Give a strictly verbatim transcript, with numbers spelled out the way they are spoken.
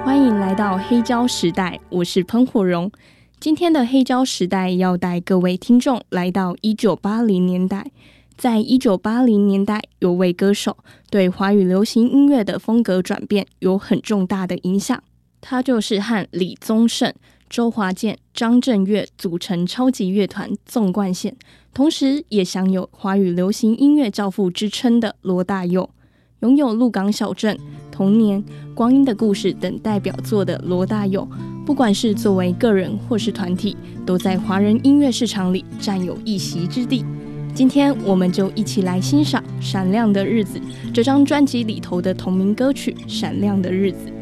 欢迎来到黑胶时代，我是喷火龙。今天的黑胶时代要带各位听众来到一九八零年代。在一九八零年代，有位歌手对华语流行音乐的风格转变有很重大的影响，他就是和李宗盛、周华健、张震岳组成超级乐团纵贯线，同时也享有华语流行音乐教父之称的罗大佑。拥有鹿港小镇、童年、光阴的故事等代表作的罗大佑，不管是作为个人或是团体，都在华人音乐市场里占有一席之地。今天我们就一起来欣赏《闪亮的日子》这张专辑里头的同名歌曲《闪亮的日子》。